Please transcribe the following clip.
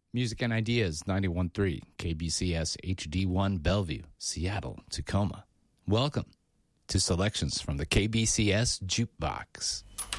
Music and Ideas 91.3 KBCS HD1 Bellevue, Seattle, Tacoma. Welcome to Selections from the KBCS Jukebox.